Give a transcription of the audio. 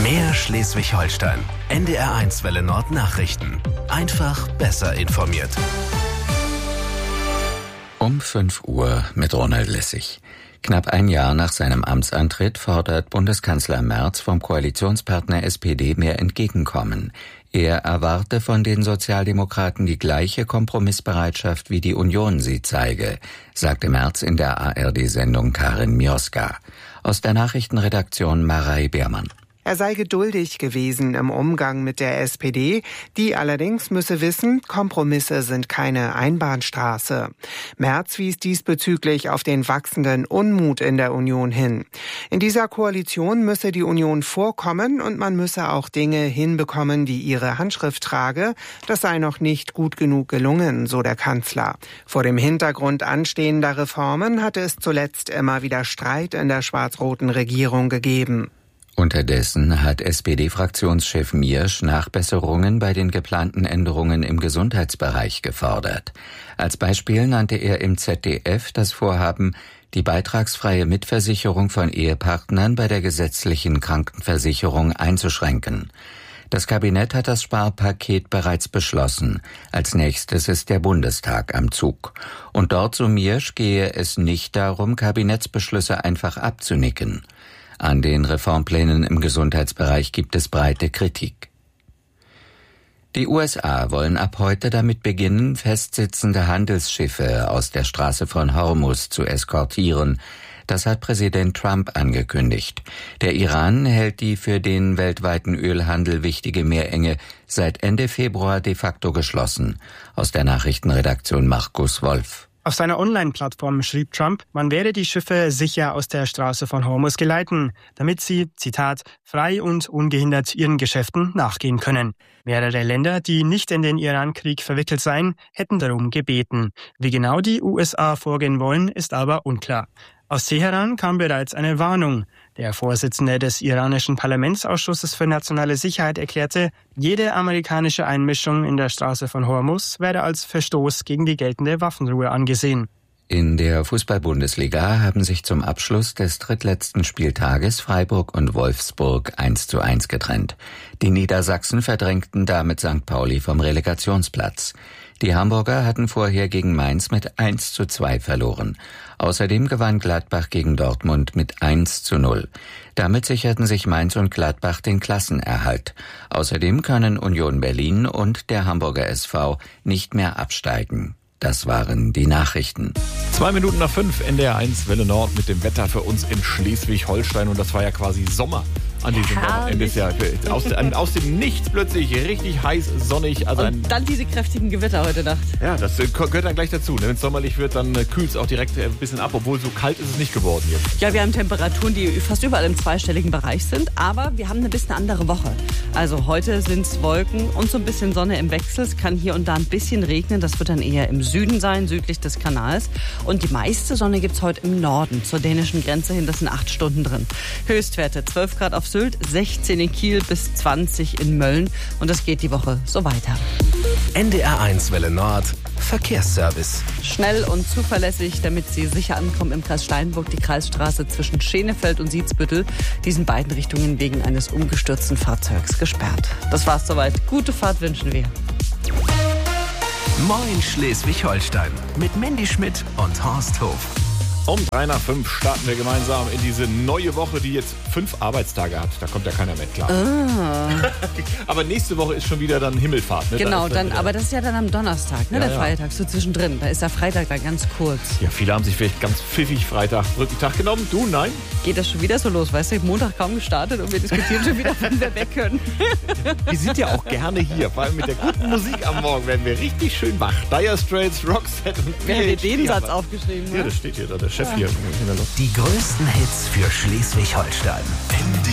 Mehr Schleswig-Holstein. NDR1 Welle Nord Nachrichten. Einfach besser informiert. Um 5 Uhr mit Ronald Lessig. Knapp ein Jahr nach seinem Amtsantritt fordert Bundeskanzler Merz vom Koalitionspartner SPD mehr Entgegenkommen. Er erwarte von den Sozialdemokraten die gleiche Kompromissbereitschaft, wie die Union sie zeige, sagte Merz in der ARD-Sendung Karin Mioska. Aus der Nachrichtenredaktion Marei Beermann. Er sei geduldig gewesen im Umgang mit der SPD, die allerdings müsse wissen, Kompromisse sind keine Einbahnstraße. Merz wies diesbezüglich auf den wachsenden Unmut in der Union hin. In dieser Koalition müsse die Union vorkommen und man müsse auch Dinge hinbekommen, die ihre Handschrift trage. Das sei noch nicht gut genug gelungen, so der Kanzler. Vor dem Hintergrund anstehender Reformen hatte es zuletzt immer wieder Streit in der schwarz-roten Regierung gegeben. Unterdessen hat SPD-Fraktionschef Miersch Nachbesserungen bei den geplanten Änderungen im Gesundheitsbereich gefordert. Als Beispiel nannte er im ZDF das Vorhaben, die beitragsfreie Mitversicherung von Ehepartnern bei der gesetzlichen Krankenversicherung einzuschränken. Das Kabinett hat das Sparpaket bereits beschlossen. Als nächstes ist der Bundestag am Zug. Und dort, so Miersch, gehe es nicht darum, Kabinettsbeschlüsse einfach abzunicken. An den Reformplänen im Gesundheitsbereich gibt es breite Kritik. Die USA wollen ab heute damit beginnen, festsitzende Handelsschiffe aus der Straße von Hormuz zu eskortieren. Das hat Präsident Trump angekündigt. Der Iran hält die für den weltweiten Ölhandel wichtige Meerenge seit Ende Februar de facto geschlossen. Aus der Nachrichtenredaktion Markus Wolf. Auf seiner Online-Plattform schrieb Trump, man werde die Schiffe sicher aus der Straße von Hormuz geleiten, damit sie, Zitat, frei und ungehindert ihren Geschäften nachgehen können. Mehrere Länder, die nicht in den Iran-Krieg verwickelt seien, hätten darum gebeten. Wie genau die USA vorgehen wollen, ist aber unklar. Aus Teheran kam bereits eine Warnung. Der Vorsitzende des iranischen Parlamentsausschusses für nationale Sicherheit erklärte, jede amerikanische Einmischung in der Straße von Hormuz werde als Verstoß gegen die geltende Waffenruhe angesehen. In der Fußball-Bundesliga haben sich zum Abschluss des drittletzten Spieltages Freiburg und Wolfsburg 1:1 getrennt. Die Niedersachsen verdrängten damit St. Pauli vom Relegationsplatz. Die Hamburger hatten vorher gegen Mainz mit 1:2 verloren. Außerdem gewann Gladbach gegen Dortmund mit 1:0. Damit sicherten sich Mainz und Gladbach den Klassenerhalt. Außerdem können Union Berlin und der Hamburger SV nicht mehr absteigen. Das waren die Nachrichten. 5:02 NDR1 Welle Nord mit dem Wetter für uns in Schleswig-Holstein. Und das war ja quasi Sommer an diesem Wochenende. Ja, aus dem Nichts plötzlich richtig heiß, sonnig. Also und dann diese kräftigen Gewitter heute Nacht. Ja, das gehört dann gleich dazu. Wenn es sommerlich wird, dann kühlt es auch direkt ein bisschen ab. Obwohl so kalt ist es nicht geworden jetzt. Ja, wir haben Temperaturen, die fast überall im zweistelligen Bereich sind. Aber wir haben ein bisschen andere Woche. Also heute sind es Wolken und so ein bisschen Sonne im Wechsel. Es kann hier und da ein bisschen regnen. Das wird dann eher im Süden sein, südlich des Kanals. Und die meiste Sonne gibt es heute im Norden, zur dänischen Grenze hin. Das sind 8 Stunden drin. Höchstwerte 12 Grad auf Sylt, 16 in Kiel bis 20 in Mölln. Und das geht die Woche so weiter. NDR1 Welle Nord Verkehrsservice. Schnell und zuverlässig, damit Sie sicher ankommen im Kreis Steinburg, die Kreisstraße zwischen Schenefeld und Sietsbüttel. Diesen beiden Richtungen wegen eines umgestürzten Fahrzeugs gesperrt. Das war's soweit. Gute Fahrt wünschen wir. Moin Schleswig-Holstein mit Mandy Schmidt und Horst Hof. Um 5:03 starten wir gemeinsam in diese neue Woche, die jetzt 5 Arbeitstage hat. Da kommt ja keiner mehr klar. Aber nächste Woche ist schon wieder dann Himmelfahrt. Ne? Genau, aber das ist ja dann am Donnerstag, ne? Ja, der Feiertag, so zwischendrin. Da ist der Freitag da ganz kurz. Ja, viele haben sich vielleicht ganz pfiffig Freitag Brückentag genommen. Du, nein? Geht das schon wieder so los? Weißt du, Montag kaum gestartet und wir diskutieren schon wieder, wann wir weg können. Wir sind ja auch gerne hier. Vor allem mit der guten Musik am Morgen werden wir richtig schön wach. Dire Straits, Roxette und wer hat dir den Satz aufgeschrieben? Ja, das steht hier, der Chef hier. Die größten Hits für Schleswig-Holstein.